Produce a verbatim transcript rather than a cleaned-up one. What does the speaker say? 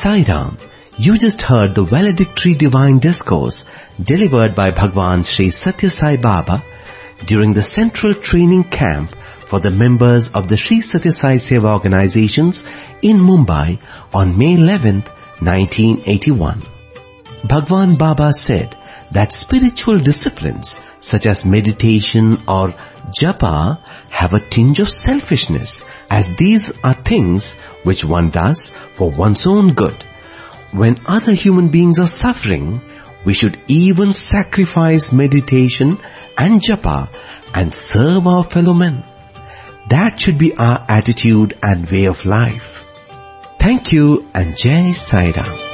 Sai Ram. You just heard the valedictory divine discourse delivered by Bhagwan Sri Satya Sai Baba during the Central Training Camp for the members of the Sri Satya Sai Seva organizations in Mumbai on May eleventh, nineteen eighty-one. Bhagwan Baba said that spiritual disciplines such as meditation or japa have a tinge of selfishness, as these are things which one does for one's own good. When other human beings are suffering, we should even sacrifice meditation and japa and serve our fellow men. That should be our attitude and way of life. Thank you and Jai Sai Ram.